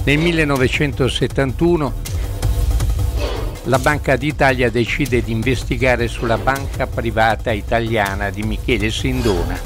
Nel 1971 la Banca d'Italia decide di investigare sulla banca privata italiana di Michele Sindona,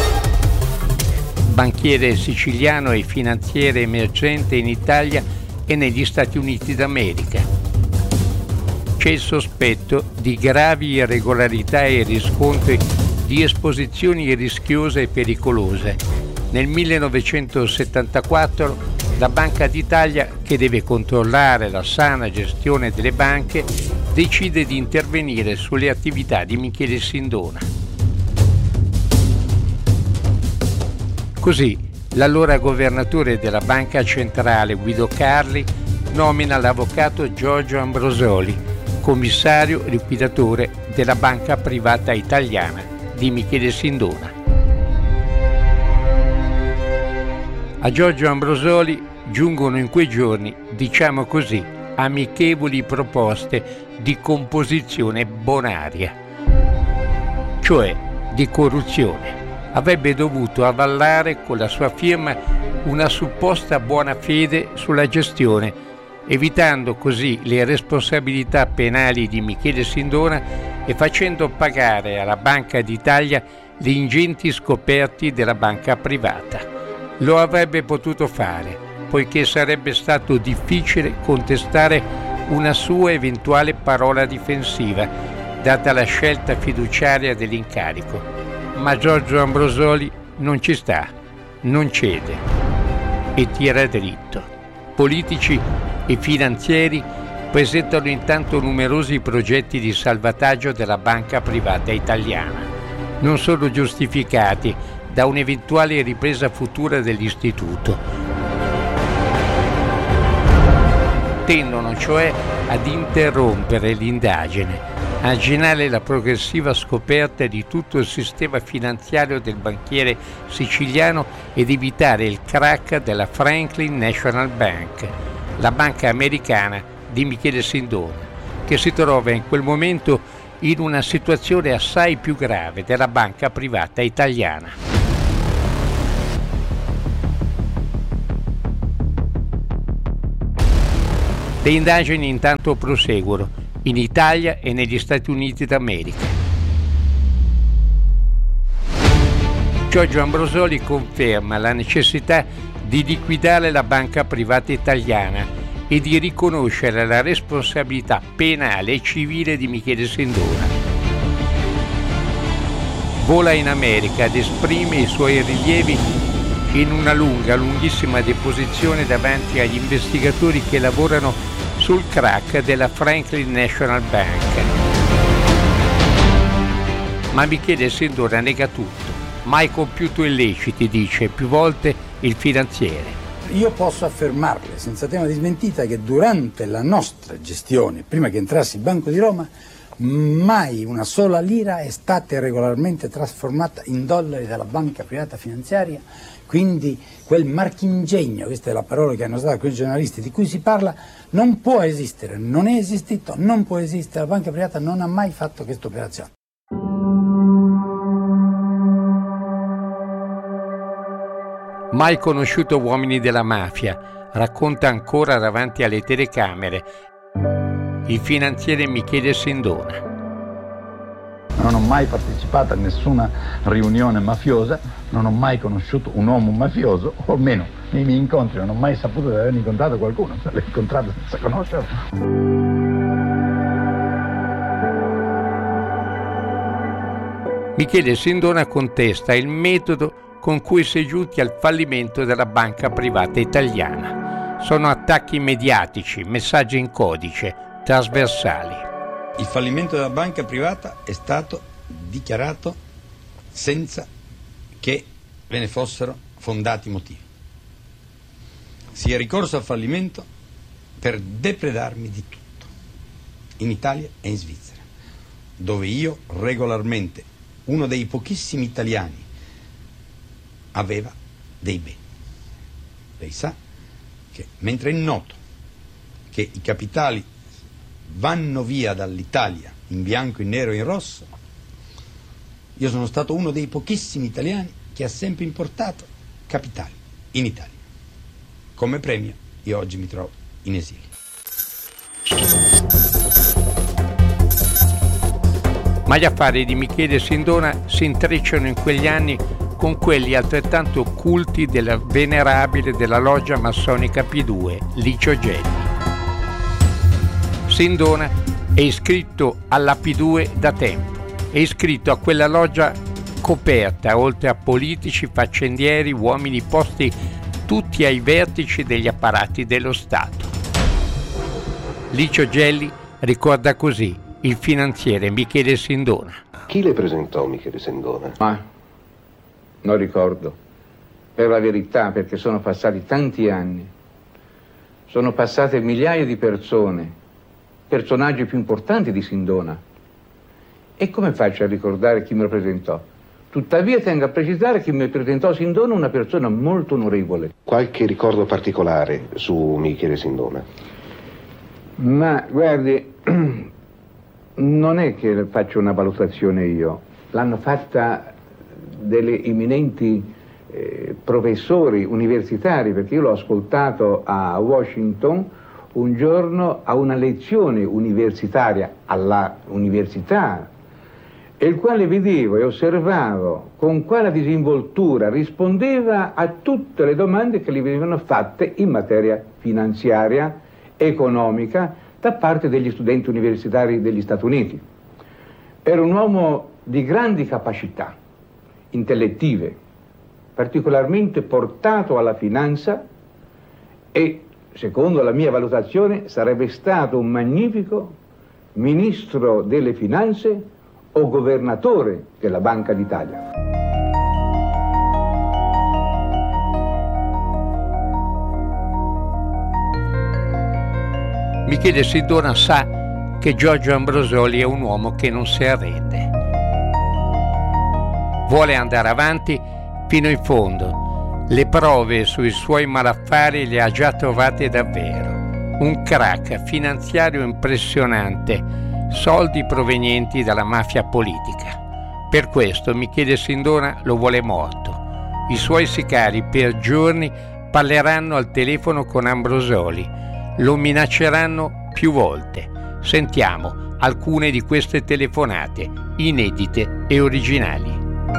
banchiere siciliano e finanziere emergente in Italia e negli Stati Uniti d'America. C'è il sospetto di gravi irregolarità e riscontri di esposizioni rischiose e pericolose. Nel 1974 la Banca d'Italia, che deve controllare la sana gestione delle banche, decide di intervenire sulle attività di Michele Sindona. Così l'allora governatore della Banca Centrale Guido Carli nomina l'avvocato Giorgio Ambrosoli commissario liquidatore della banca privata italiana di Michele Sindona. A Giorgio Ambrosoli giungono in quei giorni, diciamo così, amichevoli proposte di composizione bonaria, cioè di corruzione. Avrebbe dovuto avallare con la sua firma una supposta buona fede sulla gestione, evitando così le responsabilità penali di Michele Sindona e facendo pagare alla Banca d'Italia gli ingenti scoperti della banca privata. Lo avrebbe potuto fare, poiché sarebbe stato difficile contestare una sua eventuale parola difensiva, data la scelta fiduciaria dell'incarico. Ma Giorgio Ambrosoli non ci sta, non cede e tira dritto. Politici e finanzieri presentano intanto numerosi progetti di salvataggio della banca privata italiana. Non sono giustificati da un'eventuale ripresa futura dell'istituto. Tendono cioè ad interrompere l'indagine, arginare la progressiva scoperta di tutto il sistema finanziario del banchiere siciliano ed evitare il crack della Franklin National Bank, la banca americana di Michele Sindona, che si trova in quel momento in una situazione assai più grave della banca privata italiana. Le indagini intanto proseguono in Italia e negli Stati Uniti d'America. Giorgio Ambrosoli conferma la necessità di liquidare la banca privata italiana e di riconoscere la responsabilità penale e civile di Michele Sindona. Vola in America ed esprime i suoi rilievi in una lunghissima deposizione davanti agli investigatori che lavorano sul crack della Franklin National Bank. Ma Michele Sindona nega tutto. Mai compiuto illeciti, dice più volte il finanziere. Io posso affermarle senza tema di smentita che durante la nostra gestione, prima che entrassi il Banco di Roma, mai una sola lira è stata regolarmente trasformata in dollari dalla banca privata finanziaria, quindi quel marchingegno, questa è la parola che hanno usato quei giornalisti di cui si parla, non può esistere, non è esistito, non può esistere, la banca privata non ha mai fatto questa operazione. Mai conosciuto uomini della mafia, racconta ancora davanti alle telecamere il finanziere Michele Sindona. Non ho mai partecipato a nessuna riunione mafiosa, non ho mai conosciuto un uomo mafioso, o almeno nei miei incontri non ho mai saputo di aver incontrato qualcuno, l'ho incontrato senza conoscerlo. Michele Sindona contesta il metodo con cui si è giunti al fallimento della banca privata italiana. Sono attacchi mediatici, messaggi in codice, trasversali. Il fallimento della banca privata è stato dichiarato senza che ve ne fossero fondati motivi. Si è ricorso al fallimento per depredarmi di tutto, in Italia e in Svizzera, dove io regolarmente, uno dei pochissimi italiani, aveva dei beni. Lei sa che mentre è noto che i capitali vanno via dall'Italia in bianco, in nero e in rosso, io sono stato uno dei pochissimi italiani che ha sempre importato capitali in Italia, come premio io oggi mi trovo in esilio. Ma gli affari di Michele Sindona si intrecciano in quegli anni con quelli altrettanto occulti della venerabile della loggia massonica P2, Licio Gelli. Sindona è iscritto alla P2 da tempo, è iscritto a quella loggia coperta, oltre a politici, faccendieri, uomini posti tutti ai vertici degli apparati dello Stato. Licio Gelli ricorda così il finanziere Michele Sindona. Chi le presentò Michele Sindona? Non ricordo, per la verità, perché sono passati tanti anni. Sono passate migliaia di persone, personaggi più importanti di Sindona. E come faccio a ricordare chi me lo presentò? Tuttavia tengo a precisare che mi presentò Sindona una persona molto onorevole. Qualche ricordo particolare su Michele Sindona? Ma guardi, non è che faccio una valutazione io, l'hanno fatta delle eminenti professori universitari, perché io l'ho ascoltato a Washington un giorno a una lezione universitaria alla università, e il quale vedevo e osservavo con quale disinvoltura rispondeva a tutte le domande che gli venivano fatte in materia finanziaria, economica, da parte degli studenti universitari degli Stati Uniti. Era un uomo di grandi capacità intellettive, particolarmente portato alla finanza, e, secondo la mia valutazione, sarebbe stato un magnifico ministro delle finanze o governatore della Banca d'Italia. Michele Sindona sa che Giorgio Ambrosoli è un uomo che non si arrende. Vuole andare avanti fino in fondo. Le prove sui suoi malaffari le ha già trovate davvero. Un crack finanziario impressionante, soldi provenienti dalla mafia politica. Per questo Michele Sindona lo vuole morto. I suoi sicari per giorni parleranno al telefono con Ambrosoli. Lo minacceranno più volte. Sentiamo alcune di queste telefonate, inedite e originali.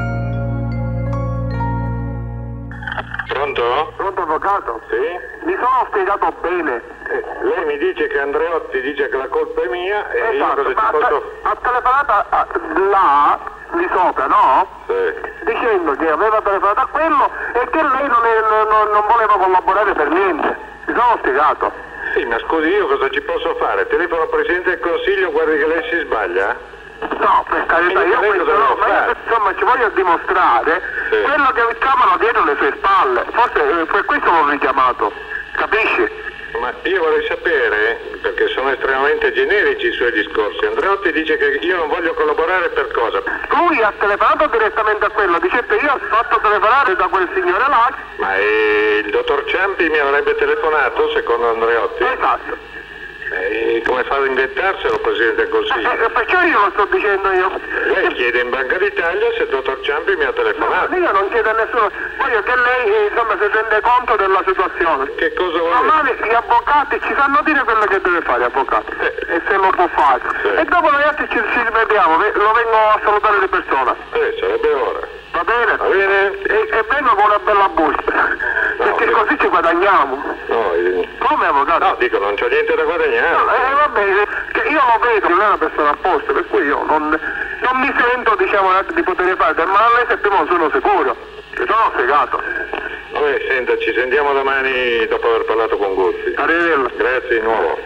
Pronto? Pronto, avvocato? Sì? Mi sono spiegato bene. Lei mi dice che Andreotti dice che la colpa è mia e Esatto, io cosa ma ci posso... ha telefonato là, di sopra, no? Sì. Dicendo che aveva telefonato a quello e che lei non voleva collaborare per niente. Mi sono spiegato. Sì, ma scusi, io cosa ci posso fare? Telefono al Presidente del Consiglio, guardi che lei si sbaglia? No, per carità, io questo no, ma io insomma ci voglio dimostrare quello che chiamano dietro le sue spalle. Forse per questo l'ho richiamato, capisci? Ma io vorrei sapere, perché sono estremamente generici i suoi discorsi. Andreotti dice che io non voglio collaborare per cosa? Lui ha telefonato direttamente a quello, dicendo io ho fatto telefonare da quel signore là. Ma il dottor Ciampi mi avrebbe telefonato, secondo Andreotti? Esatto. E come fa ad inventarselo, Presidente del Consiglio? Perciò io lo sto dicendo io. Lei chiede in Banca d'Italia se il dottor Ciampi mi ha telefonato. No, io non chiedo a nessuno, voglio che lei insomma si rende conto della situazione. Che cosa vuole? Normale, gli avvocati ci sanno dire quello che deve fare, avvocato, e se lo può fare. E dopo noi altri ci rivediamo, lo vengo a salutare di persona. Sarebbe ora. Va bene? Va bene? E vengo con una bella busta, perché così ci guadagniamo. No, come, avvocato? No, dico, non c'ho niente da guadagnare. Va bene, che io lo vedo, non è una persona a posto, per cui io non mi sento, diciamo, di poter fare del male a lei se prima non sono sicuro. Mi sono spiegato. Vabbè, senta, ci sentiamo domani dopo aver parlato con Guzzi. Arrivederci. Grazie di nuovo.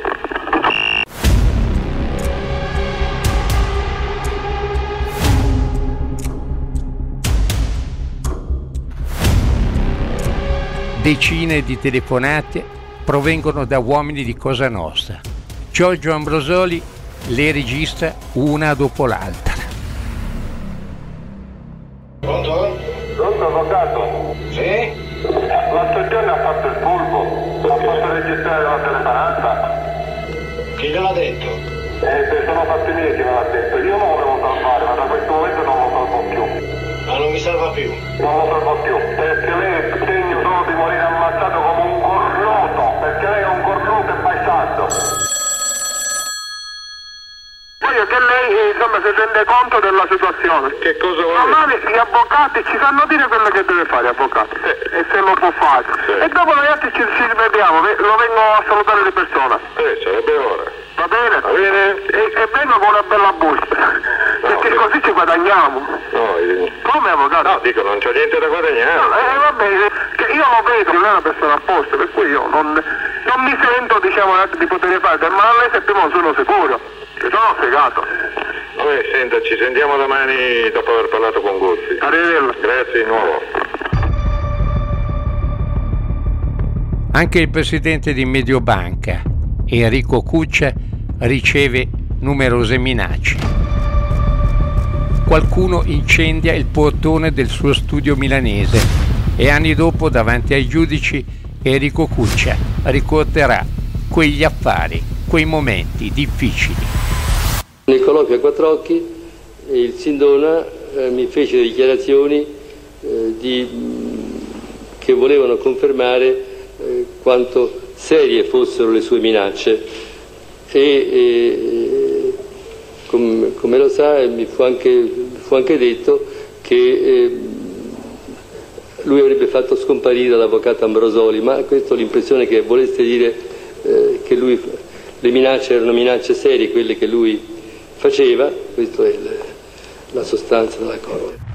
Decine di telefonate provengono da uomini di Cosa Nostra. Giorgio Ambrosoli le registra una dopo l'altra. Pronto? Pronto, avvocato? Sì? L'altro giorno ha fatto il furbo, ha fatto registrare la telefonata. Chi gliel'ha detto? Sono fatti miei che me l'ha detto. Io non lo volevo salvare, ma da questo momento non lo salvo più. Ma non mi salva più? Non lo salvo più, perché lei è segno solo di morire ammazzato come un cornuto, perché lei voglio che lei insomma si rende conto della situazione. Che cosa vuole? Domani gli avvocati ci sanno dire quello che deve fare, avvocato, e se lo può fare. Sì. E dopo noi altri ci rivediamo, lo vengo a salutare di persona. Sarebbe ora. Va bene? Va bene? E vengo con una bella busta, perché così ci guadagniamo. No, Come, avvocato? no, dico, non c'è niente da guadagnare. Va bene, che io lo vedo, non è una persona apposta, per cui io non mi sento, diciamo, di poter fare del male a lei se prima non sono sicuro, che sono spiegato. Vabbè, senta, ci sentiamo domani dopo aver parlato con Guzzi. Arrivederci. Grazie di nuovo. Anche il presidente di Mediobanca, Enrico Cuccia, riceve numerose minacce. Qualcuno incendia il portone del suo studio milanese e anni dopo, davanti ai giudici, Enrico Cuccia ricorderà quegli affari, quei momenti difficili. Nel colloquio a Quattrocchi il Sindona mi fece dichiarazioni che volevano confermare quanto serie fossero le sue minacce e come lo sa mi fu anche detto che lui avrebbe fatto scomparire l'avvocato Ambrosoli, ma questa è l'impressione che volesse dire che le minacce erano minacce serie, quelle che lui faceva. Questa è la sostanza della cosa.